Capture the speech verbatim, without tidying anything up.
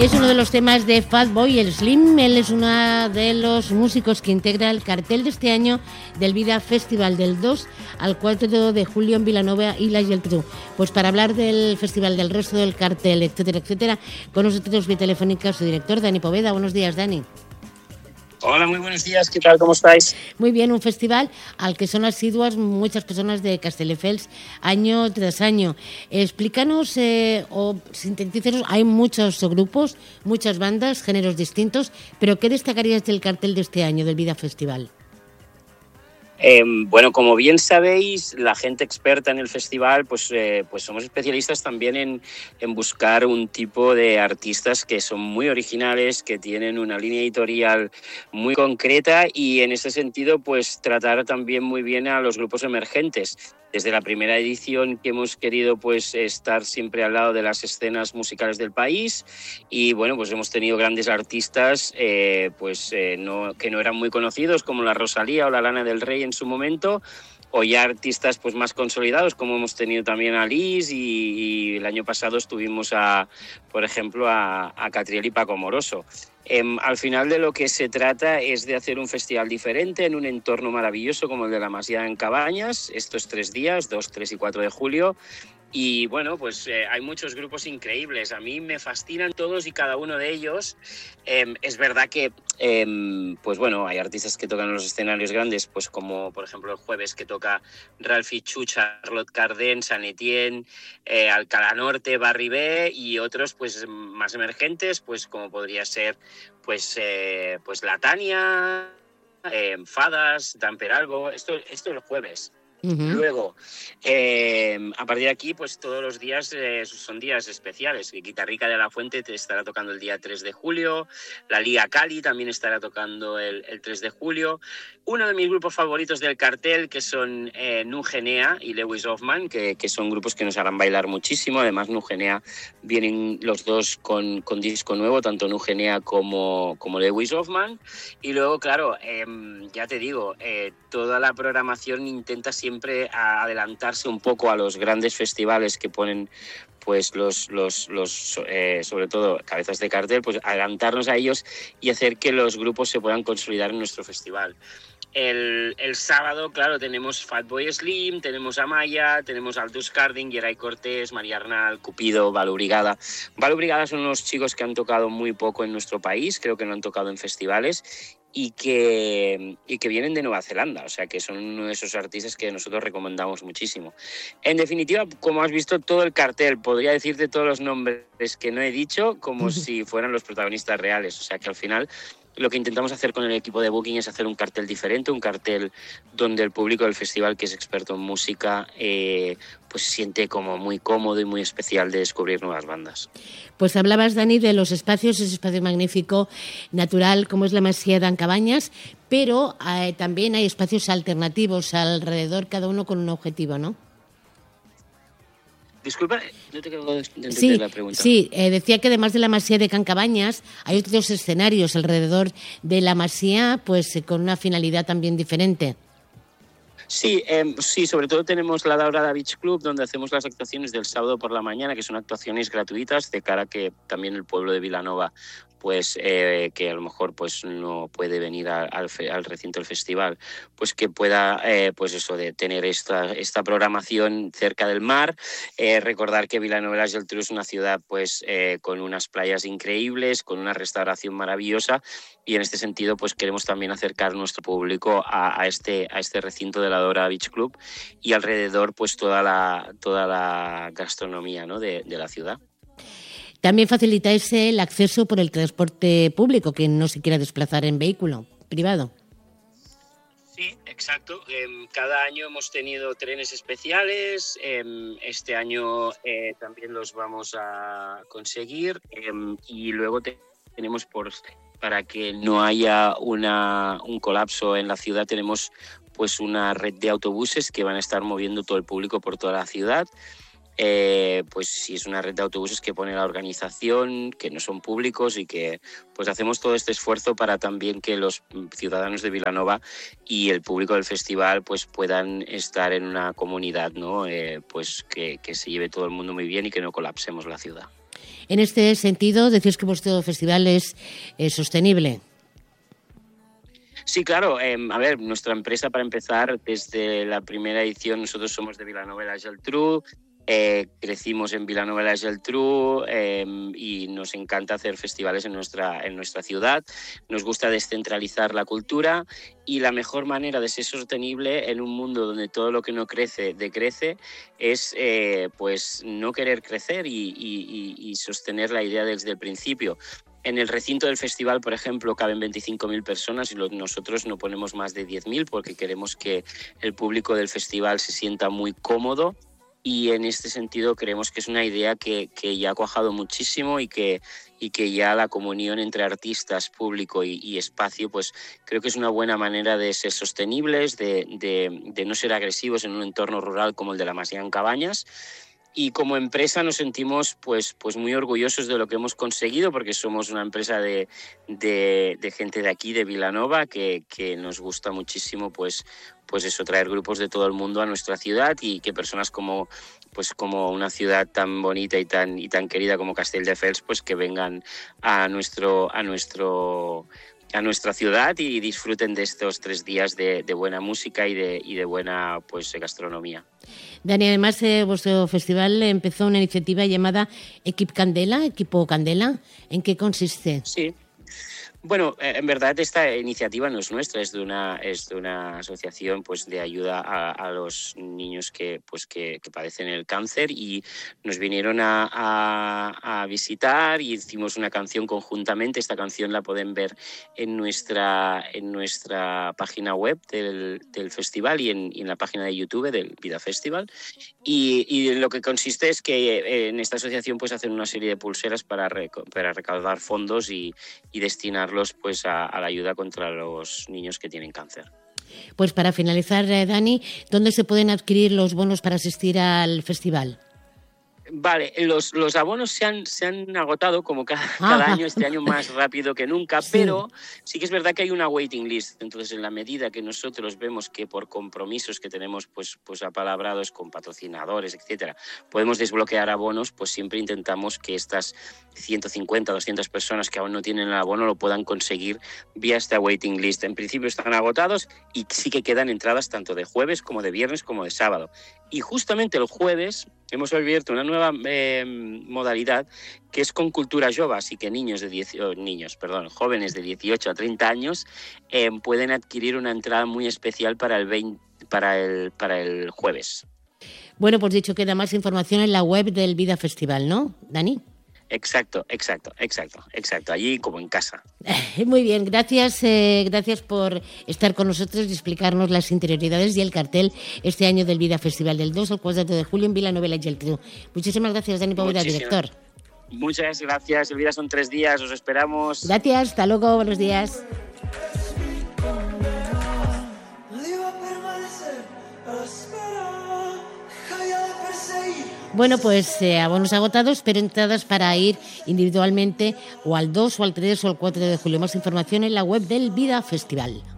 Es uno de los temas de Fatboy Slim. Él es uno de los músicos que integra el cartel de este año del Vida Festival del dos al cuatro de julio en Vilanova y la Geltrú. Pues para hablar del festival, del resto del cartel, etcétera, etcétera, con nosotros vía telefónica su director, Dani Poveda. Buenos días, Dani. Hola, muy buenos días, ¿qué tal? ¿Cómo estáis? Muy bien, un festival al que son asiduas muchas personas de Castelldefels año tras año. Explícanos eh, o sintetícenos, hay muchos grupos, muchas bandas, géneros distintos, pero ¿qué destacarías del cartel de este año, del Vida Festival? Eh, bueno, como bien sabéis, la gente experta en el festival, pues, eh, pues somos especialistas también en, en buscar un tipo de artistas que son muy originales, que tienen una línea editorial muy concreta y en ese sentido, pues tratar también muy bien a los grupos emergentes. Desde la primera edición que hemos querido pues estar siempre al lado de las escenas musicales del país y bueno, pues hemos tenido grandes artistas eh, pues eh, no, que no eran muy conocidos como la Rosalía o la Lana del Rey en su momento, o ya artistas pues más consolidados como hemos tenido también a Liz y, y el año pasado estuvimos a, por ejemplo, a, a Catriel y Paco Moroso. Eh, al final de lo que se trata es de hacer un festival diferente en un entorno maravilloso como el de la Masía en Cabañas, estos tres días, dos, tres y cuatro de julio. Y bueno, pues eh, hay muchos grupos increíbles. A mí me fascinan todos y cada uno de ellos. Eh, es verdad que, eh, pues bueno, hay artistas que tocan en los escenarios grandes, pues como por ejemplo el jueves que toca Ralphie Chu, Charlotte Cardin, San Etienne, eh, Alcalá Norte, Barri B y otros pues más emergentes, pues como podría ser pues, eh, pues La Tania, eh, Fadas, Dan Peralbo. Esto, esto es el jueves. Uh-huh. Luego, eh, a partir de aquí, pues todos los días eh, son días especiales. Guitarrica de la Fuente te estará tocando el día tres de julio, la Liga Cali también estará tocando el, el tres de julio. Uno de mis grupos favoritos del cartel, que son eh, Nugenea y Lewis Hoffman, que, que son grupos que nos harán bailar muchísimo. Además, Nugenea vienen los dos con, con disco nuevo, tanto Nugenea como, como Lewis Hoffman. Y luego, claro, eh, ya te digo, eh, toda la programación intenta siempre siempre a adelantarse un poco a los grandes festivales que ponen pues los, los, los eh, sobre todo cabezas de cartel, pues adelantarnos a ellos y hacer que los grupos se puedan consolidar en nuestro festival. El, el sábado, claro, tenemos Fatboy Slim, tenemos a Maya, tenemos a Aldous Carding, Geray Cortés, María Arnal, Cupido, Balu Brigada. Balu Brigada son unos chicos que han tocado muy poco en nuestro país, creo que no han tocado en festivales y que, y que vienen de Nueva Zelanda, o sea que son uno de esos artistas que nosotros recomendamos muchísimo. En definitiva, como has visto, todo el cartel, podría decirte todos los nombres que no he dicho como uh-huh. si fueran los protagonistas reales, o sea que al final lo que intentamos hacer con el equipo de Booking es hacer un cartel diferente, un cartel donde el público del festival, que es experto en música, eh, pues se siente como muy cómodo y muy especial de descubrir nuevas bandas. Pues hablabas, Dani, de los espacios, ese espacio magnífico, natural, como es la Masía de Cabañas, pero eh, también hay espacios alternativos alrededor, cada uno con un objetivo, ¿no? Disculpa, no te quedo de entender sí, la pregunta. Sí, eh, decía que además de la Masía de Can Cabañas, hay otros escenarios alrededor de la Masía, pues eh, con una finalidad también diferente. Sí, eh, sí, sobre todo tenemos la Daurada Beach Club, donde hacemos las actuaciones del sábado por la mañana, que son actuaciones gratuitas, de cara a que también el pueblo de Vilanova, pues eh, que a lo mejor pues no puede venir a, al, al recinto del festival, pues que pueda eh, pues eso de tener esta, esta programación cerca del mar. Eh, recordar que Vilanova y la Geltrú es una ciudad pues eh, con unas playas increíbles, con una restauración maravillosa, y en este sentido pues queremos también acercar nuestro público a, a este a este recinto de la Daurada Beach Club y alrededor pues toda la toda la gastronomía, ¿no?, de, de la ciudad. También facilitáis el acceso por el transporte público, quien no se quiera desplazar en vehículo privado. Sí, exacto. Cada año hemos tenido trenes especiales. Este año eh, también los vamos a conseguir. Y luego te, tenemos, por, para que no haya una, un colapso en la ciudad, tenemos pues una red de autobuses que van a estar moviendo todo el público por toda la ciudad. Eh, pues sí, es una red de autobuses que pone la organización, que no son públicos y que pues hacemos todo este esfuerzo para también que los ciudadanos de Vilanova y el público del festival pues puedan estar en una comunidad, ¿no? Eh, pues que, que se lleve todo el mundo muy bien y que no colapsemos la ciudad. En este sentido, decís que vuestro festival es, es sostenible. Sí, claro. Eh, a ver, nuestra empresa, para empezar, desde la primera edición, nosotros somos de Vilanova i la Geltrú, eh, crecimos en Vilanova i la Geltrú eh, y nos encanta hacer festivales en nuestra, en nuestra ciudad. Nos gusta descentralizar la cultura y la mejor manera de ser sostenible en un mundo donde todo lo que no crece decrece es eh, pues no querer crecer y, y, y sostener la idea desde el principio. En el recinto del festival, por ejemplo, caben veinticinco mil personas y nosotros no ponemos más de diez mil porque queremos que el público del festival se sienta muy cómodo y en este sentido creemos que es una idea que, que ya ha cuajado muchísimo y que, y que ya la comunión entre artistas, público y, y espacio, pues creo que es una buena manera de ser sostenibles, de, de, de no ser agresivos en un entorno rural como el de la Masia en Cabañas. Y como empresa nos sentimos pues, pues muy orgullosos de lo que hemos conseguido porque somos una empresa de, de, de gente de aquí, de Vilanova, que, que nos gusta muchísimo pues, pues eso, traer grupos de todo el mundo a nuestra ciudad y que personas como, pues como una ciudad tan bonita y tan, y tan querida como Castelldefels, pues que vengan a nuestro... A nuestro a nuestra ciudad y disfruten de estos tres días de, de buena música y de, y de buena pues gastronomía. Dani, además eh, vuestro festival empezó una iniciativa llamada Equip Candela, Equipo Candela. ¿En qué consiste? Sí. Bueno, en verdad esta iniciativa no es nuestra, es de una es de una asociación pues de ayuda a, a los niños que pues que, que padecen el cáncer y nos vinieron a, a, a visitar y hicimos una canción conjuntamente. Esta canción la pueden ver en nuestra en nuestra página web del, del festival y en, y en la página de YouTube del Vida Festival. Y, y lo que consiste es que en esta asociación pues hacen una serie de pulseras para, rec- para recaudar fondos y, y destinarlos pues a, a la ayuda contra los niños que tienen cáncer. Pues para finalizar, eh, Dani, ¿dónde se pueden adquirir los bonos para asistir al festival? Vale, los, los abonos se han, se han agotado como cada, cada año, este año más rápido que nunca, sí. Pero sí que es verdad que hay una waiting list. Entonces, en la medida que nosotros vemos que por compromisos que tenemos pues, pues apalabrados con patrocinadores, etcétera, podemos desbloquear abonos, pues siempre intentamos que estas ciento cincuenta, doscientas personas que aún no tienen el abono lo puedan conseguir vía esta waiting list. En principio están agotados y sí que quedan entradas tanto de jueves como de viernes como de sábado. Y justamente el jueves hemos abierto una nueva eh, modalidad que es con cultura jove, así que niños de diez, oh, niños, perdón, jóvenes de dieciocho a treinta años eh, pueden adquirir una entrada muy especial para el veinte, para el para el jueves. Bueno, pues dicho, queda más información en la web del Vida Festival, ¿no, Dani? Exacto, exacto, exacto, exacto, allí como en casa. Muy bien, gracias, eh, gracias por estar con nosotros y explicarnos las interioridades y el cartel este año del Vida Festival del dos al cuatro de julio en Vilanova i la Geltrú. Muchísimas gracias, Dani Poveda, director. Muchas gracias, el Vida son tres días, os esperamos. Gracias, hasta luego, buenos días. Bueno, pues eh, abonos agotados, pero entradas para ir individualmente o al dos o al tres o al cuatro de julio. Más información en la web del Vida Festival.